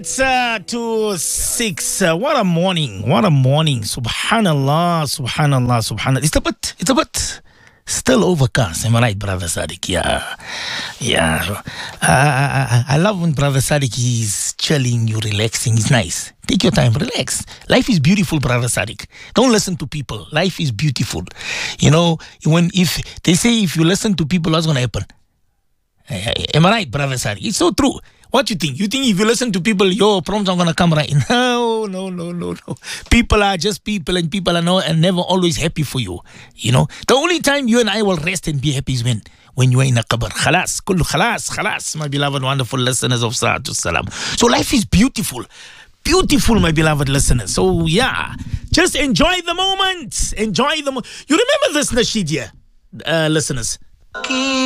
minutes to 6. What a morning. What a morning. Subhanallah, subhanallah, subhanallah. It's a bit still overcast. Am I right, Brother Sadiq? Yeah. I love when Brother Sadiq is chilling, you relaxing. It's nice. Take your time, relax. Life is beautiful, Brother Sadiq. Don't listen to people. Life is beautiful. You know, if they say if you listen to people, what's going to happen? Am I right, Brother Sadiq? It's so true. What you think? You think if you listen to people, your problems are going to come right? No. People are just people, and people are never always happy for you. You know, the only time you and I will rest and be happy is when you are in a qabr. Khalas, kullu khalas, my beloved, wonderful listeners of Salatu Salam. So life is beautiful. Beautiful, my beloved listeners. So yeah, just enjoy the moment. You remember this nasheed here, listeners?